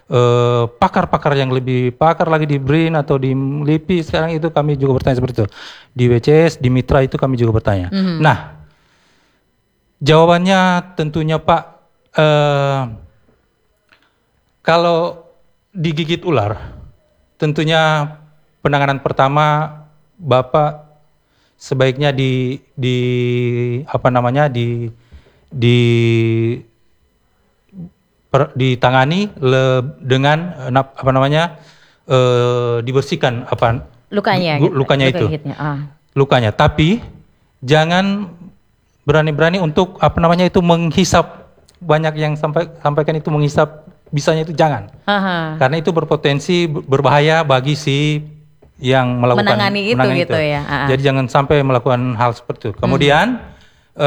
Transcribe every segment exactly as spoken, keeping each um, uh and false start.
eh, pakar-pakar yang lebih pakar lagi di BRIN atau di LIPI sekarang itu kami juga bertanya seperti itu. Di W C S, di Mitra itu kami juga bertanya. Mm-hmm. Nah, jawabannya tentunya Pak, eh, kalau digigit ular, tentunya penanganan pertama Bapak sebaiknya di di apa namanya di di per, ditangani le, dengan apa namanya eh, dibersihkan apa lukanya, gu, gitu. lukanya Luka itu ah. lukanya. Tapi jangan berani-berani untuk apa namanya itu menghisap, banyak yang sampai sampaikan itu menghisap, bisanya itu jangan. Aha. Karena itu berpotensi berbahaya bagi si yang melakukan menangani itu menangani gitu itu. ya. Uh-uh. Jadi jangan sampai melakukan hal seperti itu. Kemudian hmm.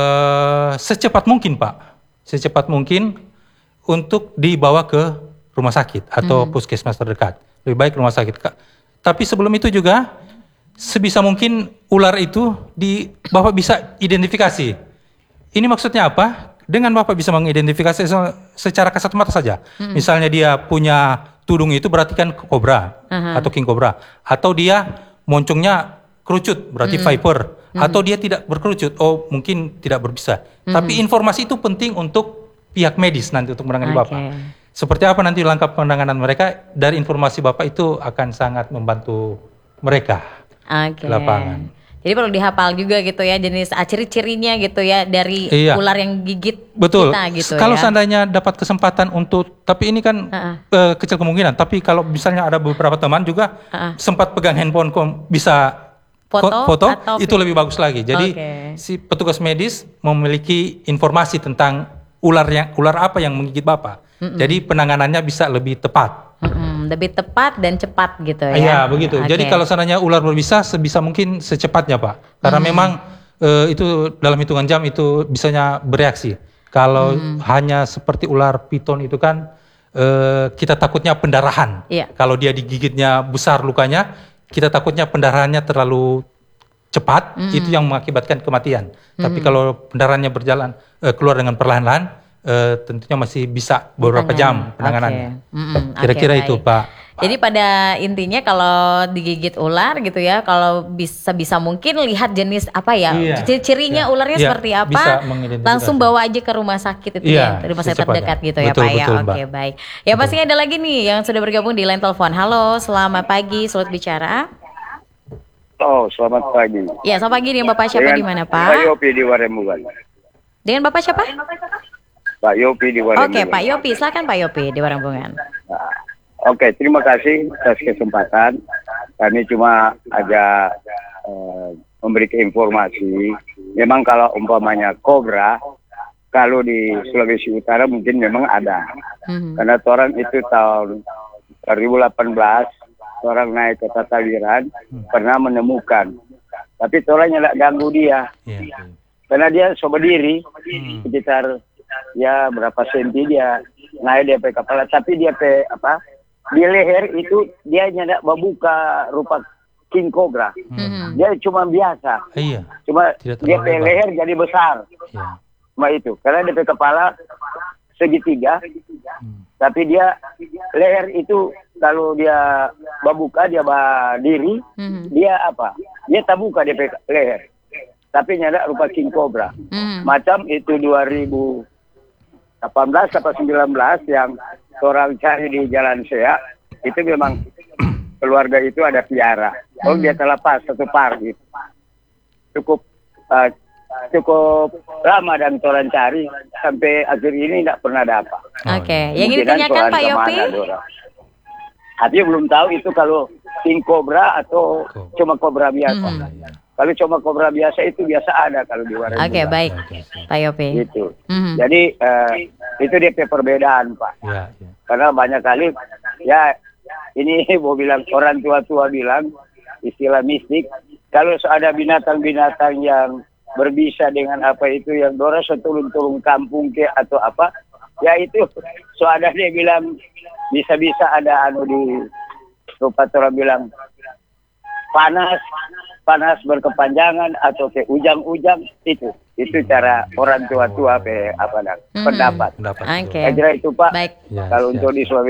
eh, secepat mungkin Pak, secepat mungkin untuk dibawa ke rumah sakit atau hmm. puskesmas terdekat. Lebih baik rumah sakit. Tapi sebelum itu juga sebisa mungkin ular itu di Bapak bisa identifikasi. Ini maksudnya apa? Dengan Bapak bisa mengidentifikasi secara kasat mata saja. Hmm. Misalnya dia punya tudung itu berarti kan kobra uh-huh. atau king kobra, atau dia moncongnya kerucut berarti mm-hmm. viper, mm-hmm. atau dia tidak berkerucut, oh mungkin tidak berbisa. Mm-hmm. Tapi informasi itu penting untuk pihak medis nanti untuk menangani okay. Bapak. Seperti apa nanti langkah penanganan mereka, dari informasi Bapak itu akan sangat membantu mereka okay. di lapangan. Jadi perlu dihafal juga gitu ya jenis ciri-cirinya gitu ya dari iya. ular yang gigit Betul. kita gitu. Kalau ya. seandainya dapat kesempatan untuk, tapi ini kan uh-uh. uh, kecil kemungkinan. Tapi kalau misalnya ada beberapa teman juga uh-uh. sempat pegang handphone bisa foto, foto atau itu lebih bagus lagi. Jadi okay. si petugas medis memiliki informasi tentang ular yang ular apa yang menggigit Bapak. Mm-mm. Jadi penanganannya bisa lebih tepat. Mm-mm, lebih tepat dan cepat gitu ya. Iya begitu. Okay. Jadi kalau seandainya ular berbisa, sebisa mungkin secepatnya Pak. Karena mm. memang e, itu dalam hitungan jam itu bisanya bereaksi. Kalau mm. hanya seperti ular piton itu kan e, kita takutnya pendarahan. Iya. Kalau dia digigitnya besar lukanya, kita takutnya pendarahannya terlalu cepat, mm. itu yang mengakibatkan kematian. Mm. Tapi kalau pendarahannya berjalan e, keluar dengan perlahan-lahan, Uh, tentunya masih bisa beberapa jam penanganannya. Okay. Mm-hmm. Kira-kira okay, itu Pak. Jadi pada intinya kalau digigit ular gitu ya, kalau bisa bisa mungkin lihat jenis apa ya, iya. ciri-cirinya iya. ularnya iya. seperti apa, langsung bawa aja ke rumah sakit itu iya. ya, rumah sakit terdekat gitu betul, ya Pak ya. Oke okay, baik. Ya pastinya ada lagi nih yang sudah bergabung di line telepon. Halo, selamat pagi, Sulut Bicara. Oh, selamat pagi. Ya, selamat pagi nih Bapak siapa di mana Pak? Pak Yopi di Warembugan. Dengan Bapak siapa? Pak Yopi di Warembugan. Oke, Pak Yopi, silakan Pak Yopi di Warembugan. Nah, Oke, terima kasih atas kesempatan. Kami cuma agak eh, memberikan informasi. Memang kalau umpamanya kobra, kalau di Sulawesi Utara mungkin memang ada. Mm-hmm. Karena orang itu tahun dua ribu delapan belas, orang naik ke Tatawiran, mm. pernah menemukan. Tapi orang tidak ganggu dia. Yeah. Karena dia sobat diri, mm. sekitar ya berapa senti dia naik dia pe kepala, tapi dia pe apa di leher itu dia nyadak membuka rupa king cobra. Mm-hmm. Dia cuma biasa. Iya. Cuma dia pe leher jadi besar. Iya. Cuma itu. Karena dia pe kepala segitiga. Hmm. Tapi dia leher itu kalau dia membuka dia berdiri, mm-hmm. dia apa? Dia tak buka dia pe leher. Tapi nyadak rupa king cobra. Mm-hmm. Macam itu dua ribu delapan belas atau sembilan belas yang orang cari di Jalan Sea, itu memang keluarga itu ada piara. Oh dia terlepas satu par gitu. Cukup uh, cukup lama dan orang cari sampai akhir ini tidak pernah dapat. Oke, okay. Yang ini ditanyakan Pak Yopi? Tapi belum tahu itu kalau king cobra atau cuma cobra biasa. Hmm. Kalau cuma kobra biasa itu biasa ada kalau di Warembugan. Oke okay, baik, Pak Yopi. Gitu. Mm-hmm. Jadi uh, itu dia perbedaan Pak. Ya, ya. Karena banyak kali ya ini mau bilang orang tua-tua bilang istilah mistik. Kalau ada binatang-binatang yang berbisa dengan apa itu yang dorong setulung-tulung kampung ke atau apa, ya itu so ada dia bilang bisa-bisa ada anu di rupa orang bilang panas. panas berkepanjangan atau ke ujang-ujang itu itu cara orang tua-tua pe apa nak hmm. pendapat. Oke. Okay. Saya kira itu Pak. Baik. Kalau ya, untuk ya. di Sulawesi